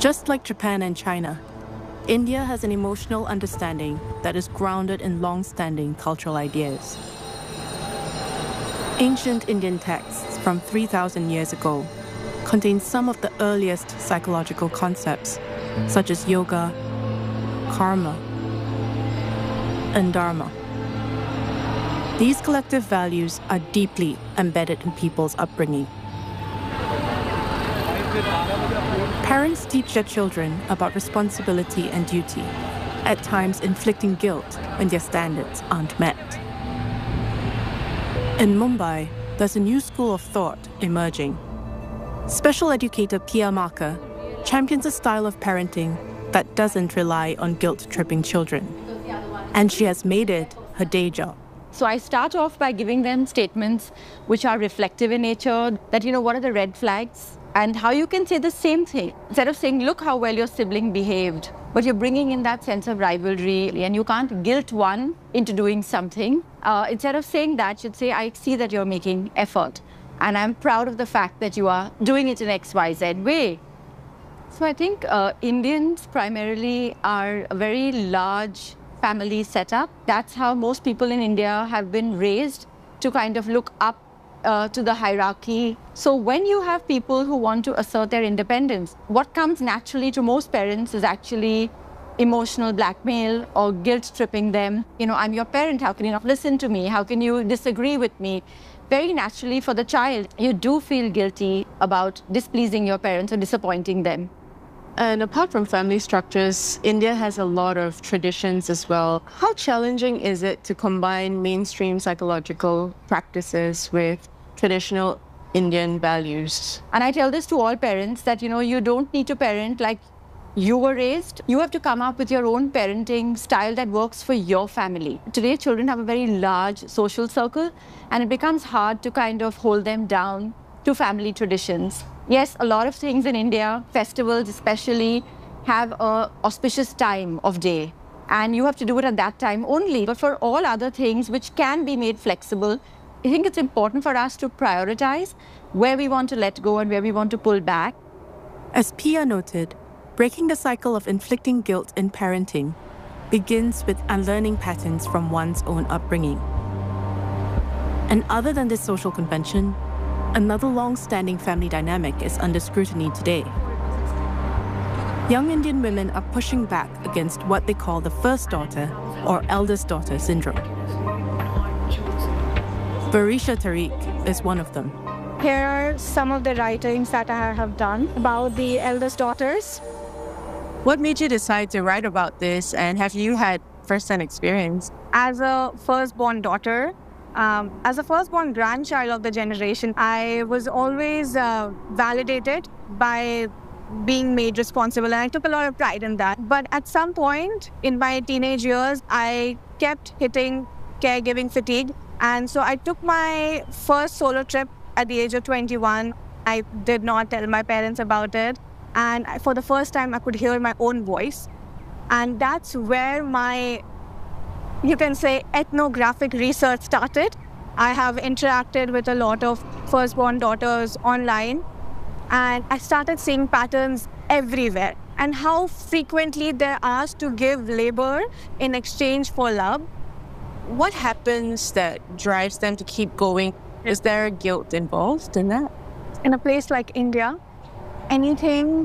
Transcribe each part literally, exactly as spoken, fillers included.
Just like Japan and China, India has an emotional understanding that is grounded in long-standing cultural ideas. Ancient Indian texts from three thousand years ago contain some of the earliest psychological concepts, such as yoga, karma, and dharma. These collective values are deeply embedded in people's upbringing. Parents teach their children about responsibility and duty, at times inflicting guilt when their standards aren't met. In Mumbai, there's a new school of thought emerging. Special educator Pia Marker champions a style of parenting that doesn't rely on guilt-tripping children. And she has made it her day job. So I start off by giving them statements which are reflective in nature, that, you know, what are the red flags? And how you can say the same thing. Instead of saying, look how well your sibling behaved, but you're bringing in that sense of rivalry, and you can't guilt one into doing something. Uh, instead of saying that, you'd say, I see that you're making effort, and I'm proud of the fact that you are doing it in X Y Z way. So I think uh, Indians primarily are a very large family setup. That's how most people in India have been raised, to kind of look up Uh, to the hierarchy. So when you have people who want to assert their independence, what comes naturally to most parents is actually emotional blackmail or guilt-tripping them. You know, I'm your parent, how can you not listen to me? How can you disagree with me? Very naturally for the child, you do feel guilty about displeasing your parents or disappointing them. And apart from family structures, India has a lot of traditions as well. How challenging is it to combine mainstream psychological practices with traditional Indian values? And I tell this to all parents that, you know, you don't need to parent like you were raised. You have to come up with your own parenting style that works for your family. Today, children have a very large social circle, and it becomes hard to kind of hold them down to family traditions. Yes, a lot of things in India, festivals especially, have an auspicious time of day, and you have to do it at that time only. But for all other things which can be made flexible, I think it's important for us to prioritize where we want to let go and where we want to pull back. As Pia noted, breaking the cycle of inflicting guilt in parenting begins with unlearning patterns from one's own upbringing. And other than this social convention, another long-standing family dynamic is under scrutiny today. Young Indian women are pushing back against what they call the first daughter or eldest daughter syndrome. Varisha Tariq is one of them. Here are some of the writings that I have done about the eldest daughters. What made you decide to write about this, and have you had first-hand experience? As a firstborn daughter, Um, as a firstborn grandchild of the generation, I was always uh, validated by being made responsible, and I took a lot of pride in that. But at some point in my teenage years, I kept hitting caregiving fatigue. And so I took my first solo trip at the age of twenty-one. I did not tell my parents about it. And for the first time, I could hear my own voice. And that's where my, you can say, ethnographic research started. I have interacted with a lot of firstborn daughters online, and I started seeing patterns everywhere, and how frequently they're asked to give labor in exchange for love. What happens that drives them to keep going? Is there guilt involved in that? In a place like India, anything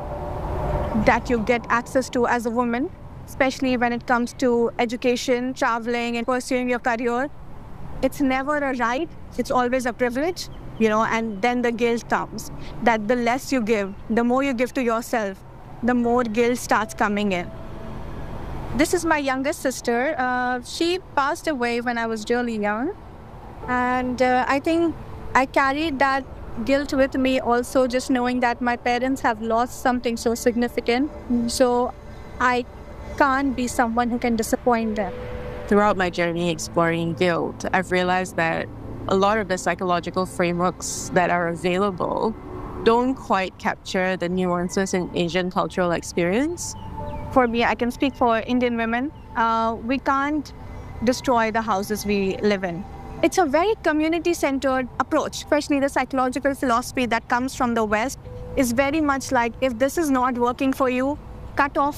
that you get access to as a woman, especially when it comes to education, traveling, and pursuing your career, it's never a right, it's always a privilege, you know, and then the guilt comes. That the less you give, the more you give to yourself, the more guilt starts coming in. This is my youngest sister. Uh, she passed away when I was really young. And uh, I think I carried that guilt with me also, just knowing that my parents have lost something so significant. So I can't be someone who can disappoint them. Throughout my journey exploring guilt, I've realized that a lot of the psychological frameworks that are available don't quite capture the nuances in Asian cultural experience. For me, I can speak for Indian women. Uh, we can't destroy the houses we live in. It's a very community-centered approach, especially the psychological philosophy that comes from the West. is very much like, if this is not working for you, cut off